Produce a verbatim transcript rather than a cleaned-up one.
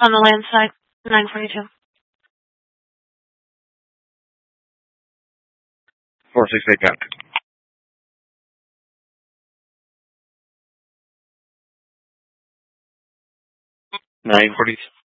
On the land side, nine forty-two. four six eight, got it. nine forty-two.